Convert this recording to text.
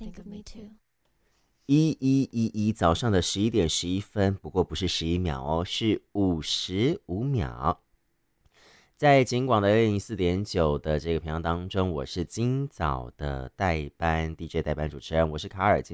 1111早上的11:11，不过不是11秒哦，是55秒。在金广的104.9的这个频道当中，我是今早的代班 DJ 代班主持人，我是卡尔。今